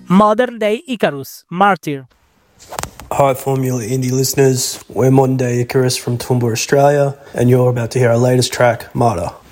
Modern Day Icarus, Martyr. Hi Formula Indie listeners, we're Modern Day Icarus from Toowoomba, Australia, and you're about to hear our latest track, Martyr.